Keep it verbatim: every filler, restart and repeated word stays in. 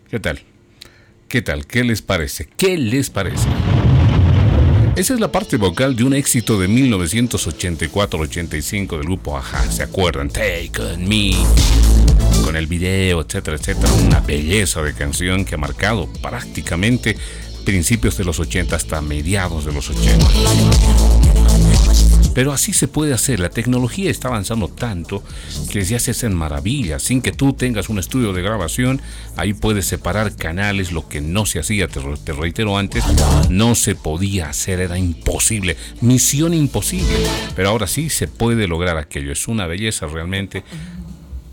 ¿Qué tal? ¿Qué tal? ¿Qué les parece? ¿Qué les parece? Esa es la parte vocal de un éxito de mil novecientos ochenta y cuatro ochenta y cinco del grupo A-ha. ¿Se acuerdan? Take On Me. Con el video, etcétera, etcétera. Una belleza de canción que ha marcado prácticamente principios de los ochenta hasta mediados de los ochenta. Pero así se puede hacer. La tecnología está avanzando tanto que ya se hacen maravillas. Sin que tú tengas un estudio de grabación, ahí puedes separar canales, lo que no se hacía, te, te reitero antes, no se podía hacer, era imposible, misión imposible. Pero ahora sí se puede lograr aquello. Es una belleza realmente